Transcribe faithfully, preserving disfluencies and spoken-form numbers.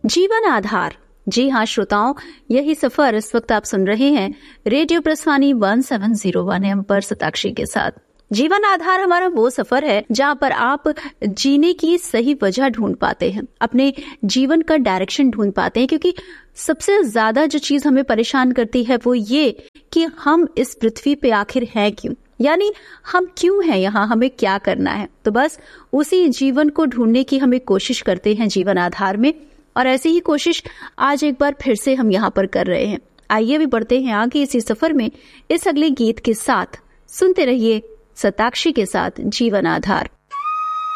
जीवन आधार। जी हाँ श्रोताओं, यही सफर इस वक्त आप सुन रहे हैं radio प्रस्थानी one seven zero one M पर सताक्षी के साथ। जीवन आधार हमारा वो सफर है जहाँ पर आप जीने की सही वजह ढूंढ पाते हैं, अपने जीवन का डायरेक्शन ढूंढ पाते हैं, क्योंकि सबसे ज्यादा जो चीज हमें परेशान करती है वो ये कि हम इस पृथ्वी पे आखिर हैं क्यों, यानी हम क्यों हैं यहाँ, हमें क्या करना है। तो बस उसी जीवन को ढूंढने की हमें कोशिश करते हैं जीवन आधार में, और ऐसी ही कोशिश आज एक बार फिर से हम यहाँ पर कर रहे हैं। आइए भी बढ़ते हैं आगे इसी सफर में इस अगले गीत के साथ। सुनते रहिए सताक्षी के साथ जीवन आधार।